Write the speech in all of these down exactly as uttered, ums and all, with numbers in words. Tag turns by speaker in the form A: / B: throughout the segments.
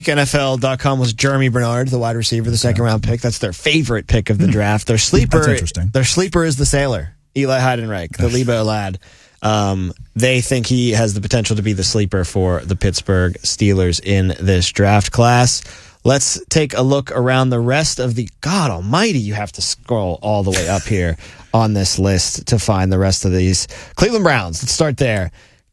A: N F L dot com was Jeremy Bernard, the wide receiver, the second round pick. That's their favorite pick of the draft. Their sleeper,
B: That's interesting.
A: Their sleeper is the sailor, Eli Heidenreich, the Lebo lad. Um, they think he has the potential to be the sleeper for the Pittsburgh Steelers in this draft class. Let's take a look around the rest of the... God almighty, you have to scroll all the way up here on this list to find the rest of these. Cleveland Browns, let's start there.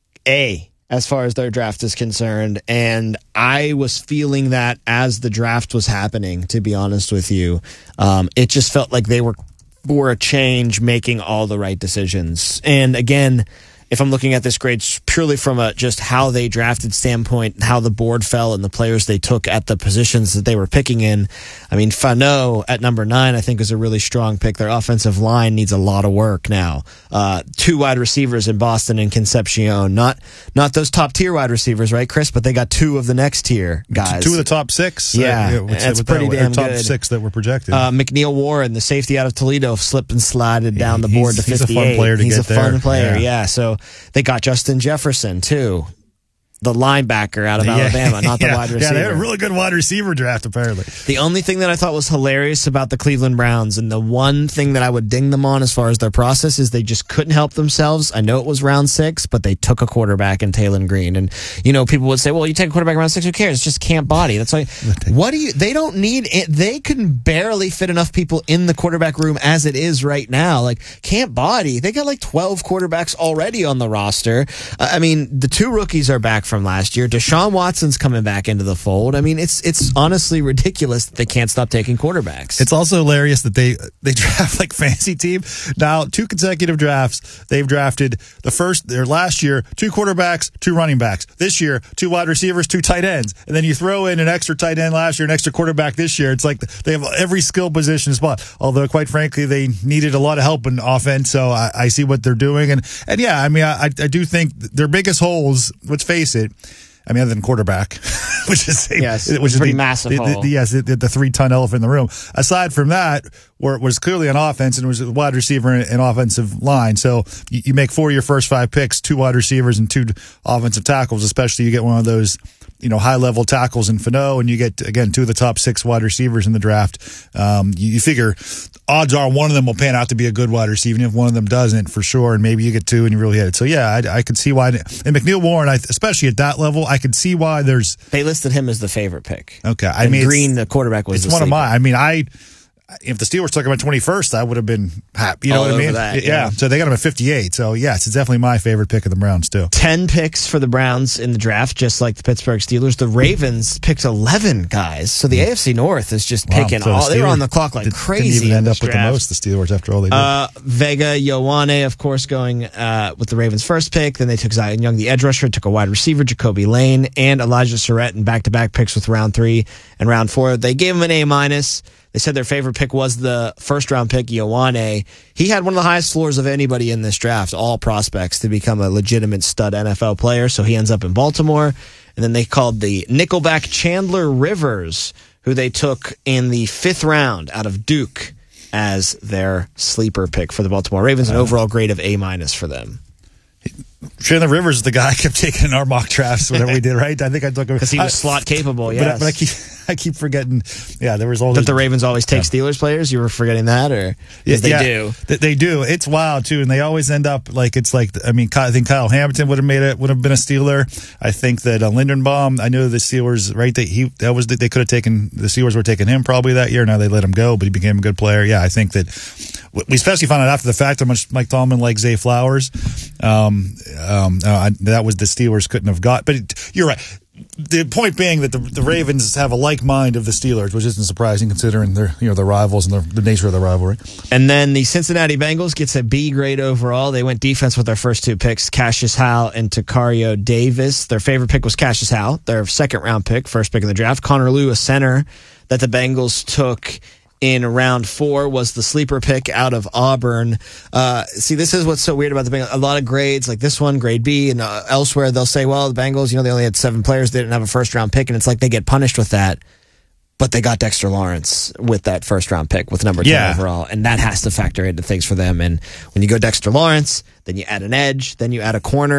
A: A, as far as their draft is concerned, and I was feeling that as the draft was happening, to be honest with you. Um, it just felt like they were, for a change, making all the right decisions. And again... If I'm looking at this grade purely from a just how they drafted standpoint, how the board fell and the players they took at the positions that they were picking in, I mean, Fano at number nine, I think, is a really strong pick. Their offensive line needs a lot of work now. Uh, two wide receivers in Boston and Concepcion. Not not those top-tier wide receivers, right, Chris? But they got two of the next tier guys.
B: Two of the top six.
A: Yeah,
B: uh, yeah
A: that's pretty that, damn
B: top
A: good.
B: six that were projected.
A: Uh, McNeil Warren, the safety out of Toledo, slipped and slided down the board
B: he's,
A: to fifty-eight.
B: He's a fun player to
A: he's
B: get
A: a
B: there.
A: fun player, yeah.
B: yeah.
A: So they got Justin Jefferson, too. The linebacker out of
B: yeah.
A: Alabama, not the
B: yeah.
A: wide receiver.
B: Yeah, they had a really good wide receiver draft, apparently.
A: The only thing that I thought was hilarious about the Cleveland Browns, and the one thing that I would ding them on as far as their process, is they just couldn't help themselves. I know it was round six, but they took a quarterback in Taylon Green. And, you know, people would say, well, you take a quarterback in round six, who cares? It's just Camp Body. That's like, what do you, they don't need it. They can barely fit enough people in the quarterback room as it is right now. Like, Camp Body, they got like twelve quarterbacks already on the roster. Uh, I mean, the two rookies are back from last year. Deshaun Watson's coming back into the fold. I mean, it's it's honestly ridiculous that they can't stop taking quarterbacks.
B: It's also hilarious that they they draft like fantasy team. Now, two consecutive drafts, they've drafted the first, their last year, two quarterbacks, two running backs. This year, two wide receivers, two tight ends. And then you throw in an extra tight end last year, an extra quarterback this year. It's like they have every skill position spot. Although, quite frankly, they needed a lot of help in offense, so I, I see what they're doing. And, and yeah, I mean, I, I do think their biggest holes, let's face it, I mean, other than quarterback, which is
A: yes,
B: which is
A: pretty
B: the,
A: massive
B: the,
A: hole.
B: the, yes, the, the three-ton elephant in the room. Aside from that, where it was clearly an offense and it was a wide receiver and an offensive line. So you, you make four of your first five picks, two wide receivers and two offensive tackles. Especially you get one of those, you know, high-level tackles in Fano, and you get, again, two of the top six wide receivers in the draft. Um, you, you figure odds are one of them will pan out to be a good wide receiver, and if one of them doesn't, for sure, and maybe you get two and you really hit it. So, yeah, I, I could see why. And McNeil Warren, I, especially at that level, I could see why there's...
A: They listed him as the favorite pick.
B: Okay. I
A: and
B: mean,
A: Green, the quarterback, was
B: It's
A: the
B: one
A: sleeper.
B: of mine. I mean, I... If the Steelers took him at twenty-first, I would have been happy. You know
A: All
B: what I
A: over
B: mean?
A: that,
B: yeah.
A: yeah.
B: So they got him at fifty-eight. So, yes, it's definitely my favorite pick of the Browns, too.
A: Ten picks for the Browns in the draft, just like the Pittsburgh Steelers. The Ravens picked eleven guys. So the A F C North is just
B: Wow.
A: picking
B: So the
A: all. They were
B: Steelers
A: on the clock like
B: did-
A: crazy.
B: Didn't even
A: in
B: end
A: this
B: up with
A: draft.
B: the most, the Steelers, after all they did.
A: Uh, Vega Ioane, of course, going uh, with the Ravens' first pick. Then they took Zion Young, the edge rusher, took a wide receiver, Jacoby Lane, and Elijah Surratt in back-to-back picks with round three and round four. They gave him an A minus. They said their favorite pick was the first-round pick, Ioane. He had one of the highest floors of anybody in this draft, all prospects, to become a legitimate stud N F L player. So he ends up in Baltimore. And then they called the nickelback Chandler Rivers, who they took in the fifth round out of Duke, as their sleeper pick for the Baltimore Ravens. An overall grade of A minus for them.
B: Chandler Rivers is the guy I kept taking in our mock drafts whenever we did, right? I think I took him.
A: Because he was
B: I,
A: slot capable,
B: but,
A: yes.
B: but I keep I keep forgetting. Yeah, there was all
A: that
B: those,
A: the Ravens always take
B: yeah.
A: Steelers players? You were forgetting that? Or
B: Yeah,
A: they
B: yeah,
A: do.
B: They, they do. It's wild too, and they always end up like it's like. I mean, I think Kyle Hamilton would have made it. Would have been a Steeler. I think that uh, Linderbaum. I know the Steelers. Right, that he that was they could have taken the Steelers were taking him probably that year. Now they let him go, but he became a good player. Yeah, I think that we especially found out after the fact how much Mike Tomlin liked Zay Flowers. Um, um, uh, I, that was the Steelers couldn't have got. But it, you're right. The point being that the, the Ravens have a like mind of the Steelers, which isn't surprising considering they're you know the rivals and the, the nature of the rivalry.
A: And then the Cincinnati Bengals gets a B grade overall. They went defense with their first two picks, Cassius Howell and Takario Davis. Their favorite pick was Cassius Howell, their second round pick, first pick in the draft. Connor Lew, a center that the Bengals took in round four, was the sleeper pick out of Auburn. Uh, see, this is what's so weird about the Bengals. A lot of grades, like this one, grade B, and uh, elsewhere, they'll say, well, the Bengals, you know, they only had seven players. They didn't have a first-round pick, and it's like they get punished with that. But they got Dexter Lawrence with that first-round pick with number ten
B: yeah.
A: overall, and that has to factor into things for them. And when you go Dexter Lawrence, then you add an edge, then you add a corner.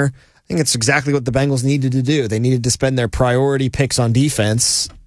A: think it's exactly what the Bengals needed to do. They needed to spend their priority picks on defense